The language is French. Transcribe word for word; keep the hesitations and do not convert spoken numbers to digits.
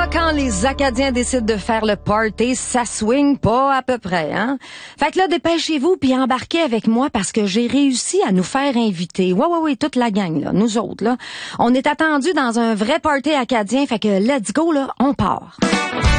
là, quand les Acadiens décident de faire le party, ça swing pas à peu près, hein? Fait que là, dépêchez-vous puis embarquez avec moi parce que j'ai réussi à nous faire inviter. Ouais, ouais, ouais, toute la gang, là, nous autres, là. On est attendus dans un vrai party acadien, fait que let's go, là, on part.